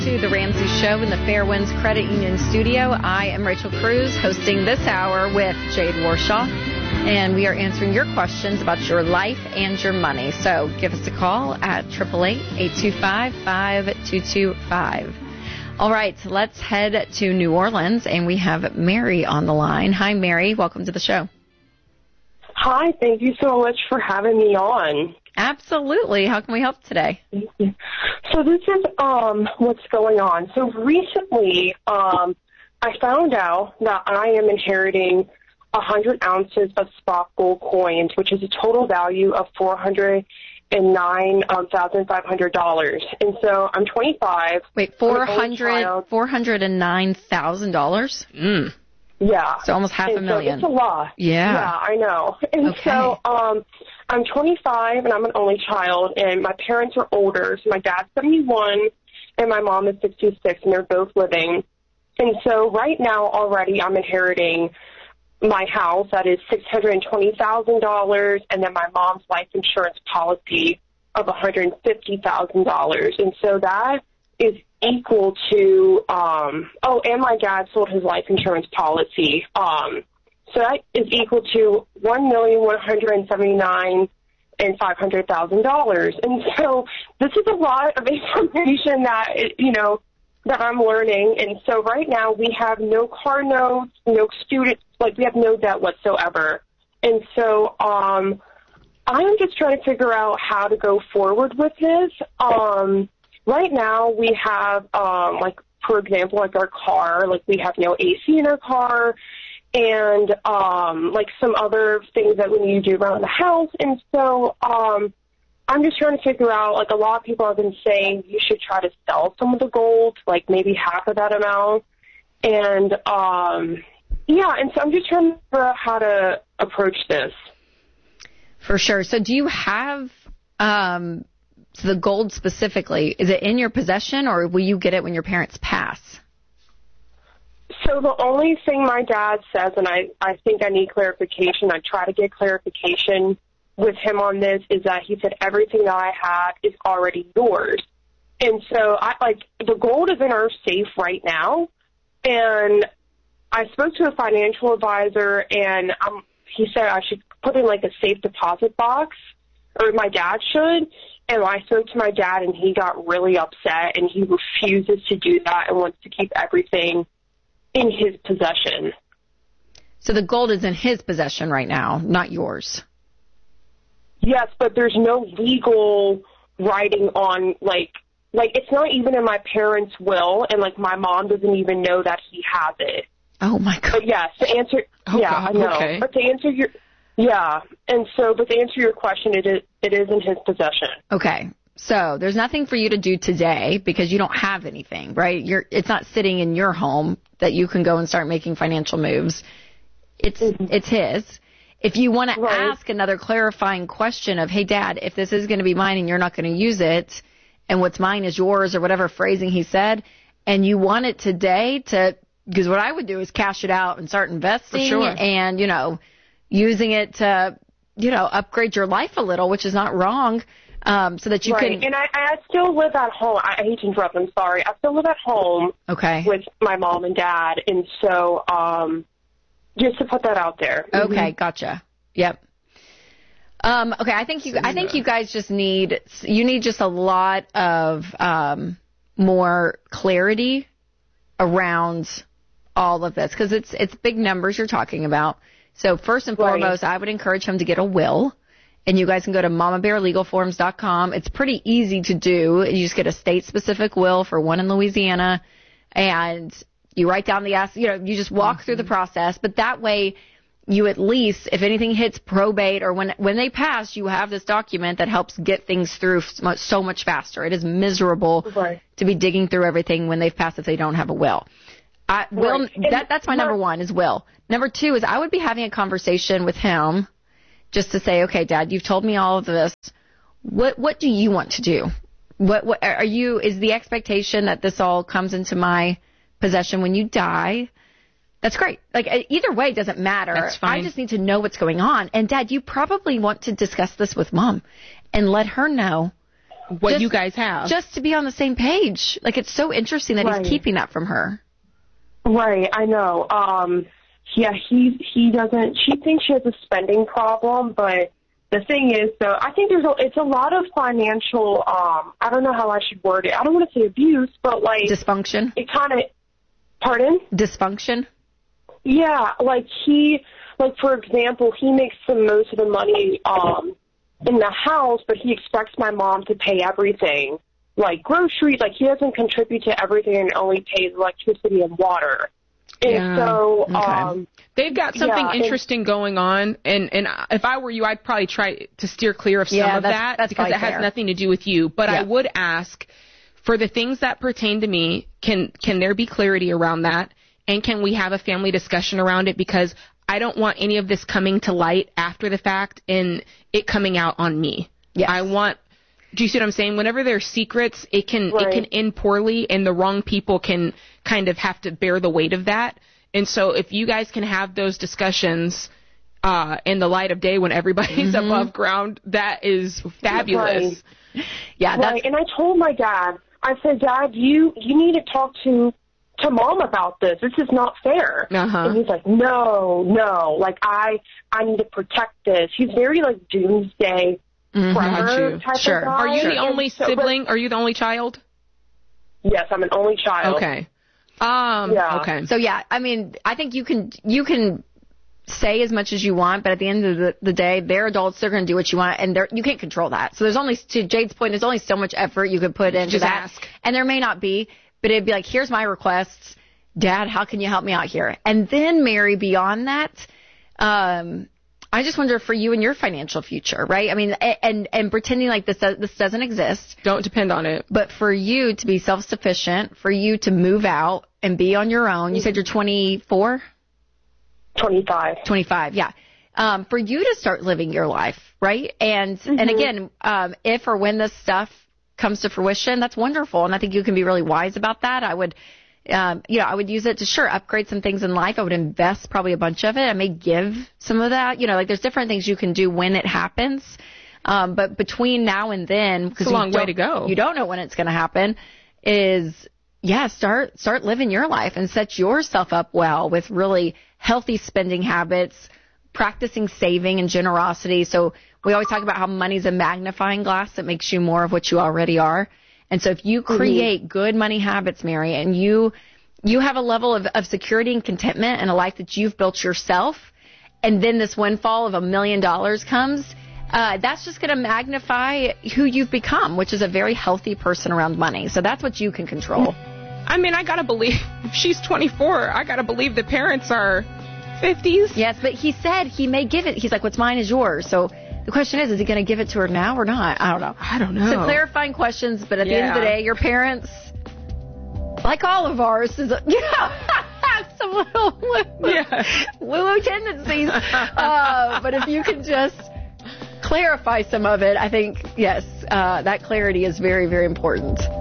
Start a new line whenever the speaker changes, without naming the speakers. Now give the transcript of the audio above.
to The Ramsey Show in the Fairwinds Credit Union studio. I am Rachel Cruz, hosting this hour with Jade Warshaw, and we are answering your questions about your life and your money. So give us a call at 888-825-5225. All right, so let's head to New Orleans, and we have Mary on the line. Hi, Mary. Welcome to the show.
Hi, thank you so much for having me on.
Absolutely. How can we help today?
So this is what's going on. So recently, I found out that I am inheriting 100 ounces of spot gold coins, which is a total value of $409,500. And so I'm 25.
Wait, $409,000?
Yeah.
So almost half a million.
So it's a lot.
Yeah.
Yeah, I know. And so I'm 25 and I'm an only child, and my parents are older. So my dad's 71 and my mom is 66, and they're both living. And so right now already I'm inheriting my house that is $620,000, and then my mom's life insurance policy of $150,000. And so that is equal to, and my dad sold his life insurance policy. So that is equal to $1,179,500. And so this is a lot of information that, that I'm learning. And so right now we have no car notes, no students, we have no debt whatsoever. And so, I'm just trying to figure out how to go forward with this. Right now we have, for example, our car, we have no AC in our car, and, some other things that we need to do around the house. And so, I'm just trying to figure out, a lot of people have been saying you should try to sell some of the gold, maybe half of that amount. And, and so I'm just trying to figure out how to approach this.
For sure. So do you have the gold specifically? Is it in your possession, or will you get it when your parents pass?
So the only thing my dad says, and I think I need clarification, I try to get clarification with him on this, is that he said everything that I have is already yours. And so the gold is in our safe right now, and I spoke to a financial advisor, and he said I should put in a safe deposit box, or my dad should. And I spoke to my dad, and he got really upset, and he refuses to do that and wants to keep everything in his possession.
So the gold is in his possession right now, not yours.
Yes, but there's no legal writing on, it's not even in my parents' will, and, my mom doesn't even know that he has it.
Oh, my God.
But, yes, to answer, I know.
Okay.
But to answer your, but to answer your question, it is in his possession.
Okay. So there's nothing for you to do today because you don't have anything, right? It's not sitting in your home that you can go and start making financial moves. It's his. If you want to ask another clarifying question of, hey, Dad, if this is going to be mine and you're not going to use it, and what's mine is yours, or whatever phrasing he said, and you want it today because what I would do is cash it out and start investing and, using it to, upgrade your life a little, which is not wrong, so that you can.
And I still live at home. I hate to interrupt. I'm sorry. I still live at home.
Okay.
With my mom and dad, and so just to put that out there.
Okay, gotcha. Yep. Okay, I think you guys just need just a lot of more clarity around all of this, because it's big numbers you're talking about. So first and foremost, I would encourage him to get a will, and you guys can go to mamabearlegalforms.com. It's pretty easy to do. You just get a state-specific will for one in Louisiana, and you write down the you just walk through the process. But that way, you at least, if anything hits probate or when they pass, you have this document that helps get things through so much faster. It is miserable to be digging through everything when they've passed if they don't have a will. That's my number one is will. Number two is I would be having a conversation with him just to say, okay, Dad, you've told me all of this. What do you want to do? Is the expectation that this all comes into my possession when you die? That's great. Either way, it doesn't matter.
That's fine.
I just need to know what's going on. And Dad, you probably want to discuss this with Mom and let her know
what you guys have.
Just to be on the same page. Like, it's so interesting that he's keeping that from her.
Right, I know. Yeah, he doesn't, she thinks she has a spending problem, but the thing is, though, I think it's a lot of financial, I don't know how I should word it. I don't want to say abuse, but like...
Dysfunction?
It kind of, pardon?
Dysfunction?
Yeah, for example, he makes the most of the money, in the house, but he expects my mom to pay everything. Like groceries, like he doesn't contribute to everything and only pays electricity and water. And so,
they've got something interesting going on, and if I were you, I'd probably try to steer clear of some of that because it has nothing to do with you. But I would ask, for the things that pertain to me, can there be clarity around that, and can we have a family discussion around it? Because I don't want any of this coming to light after the fact and it coming out on me.
Yes.
Do you see what I'm saying? Whenever there's secrets, it can end poorly, and the wrong people can kind of have to bear the weight of that. And so if you guys can have those discussions in the light of day when everybody's above ground, that is fabulous.
Right. Yeah, and I told my dad, I said, Dad, you need to talk to Mom about this. This is not fair. And he's like, no, like I need to protect this. He's very like doomsday.
Sure.
Are you the only sibling? Are you the only child?
Yes, I'm an only child.
Okay. Okay.
So yeah, I mean, I think you can say as much as you want, but at the end of the day, they're adults. They're going to do what you want, and you can't control that. So there's only, to Jade's point, there's only so much effort you could put into that.
Ask.
And there may not be, but it'd be like, here's my requests, Dad. How can you help me out here? And then Mary, beyond that, I just wonder for you and your financial future, right? I mean, and pretending like this doesn't exist.
Don't depend on it.
But for you to be self-sufficient, for you to move out and be on your own. You said you're 24?
25.
25, yeah. For you to start living your life, right? And again, if or when this stuff comes to fruition, that's wonderful. And I think you can be really wise about that. I would I would use it to upgrade some things in life. I would invest probably a bunch of it. I may give some of that. Like there's different things you can do when it happens. But between now and then, because
it's a long way to go.
You don't know when it's going to happen. Start living your life and set yourself up well with really healthy spending habits, practicing saving and generosity. So we always talk about how money's a magnifying glass that makes you more of what you already are. And so if you create good money habits, Mary, and you have a level of security and contentment and a life that you've built yourself, and then this windfall of $1 million comes, that's just going to magnify who you've become, which is a very healthy person around money. So that's what you can control.
I mean, I got to believe, if she's 24, I got to believe the parents are 50s.
Yes, but he said he may give it. He's like, what's mine is yours. So the question is he going to give it to her now or not? I don't know. So clarifying questions, but at the end of the day, your parents, like all of ours, have some little woo-woo tendencies. But if you can just clarify some of it, I think, yes, that clarity is very, very important.